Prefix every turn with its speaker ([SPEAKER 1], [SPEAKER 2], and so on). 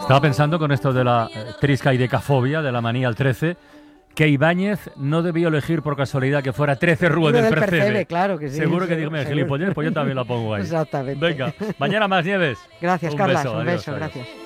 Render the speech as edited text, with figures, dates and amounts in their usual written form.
[SPEAKER 1] Estaba pensando con esto de la triscaidecafobia, de la manía al 13, que Ibáñez no debió elegir por casualidad que fuera 13 Rue del Percebe.
[SPEAKER 2] Claro que sí.
[SPEAKER 1] Seguro que dije, gilipollez, pues yo también la pongo ahí.
[SPEAKER 2] Exactamente.
[SPEAKER 1] Venga, mañana más, Nieves.
[SPEAKER 2] Gracias,
[SPEAKER 1] Un
[SPEAKER 2] Carlas.
[SPEAKER 1] beso,
[SPEAKER 2] Un
[SPEAKER 1] adiós,
[SPEAKER 2] beso,
[SPEAKER 1] adiós.
[SPEAKER 2] gracias.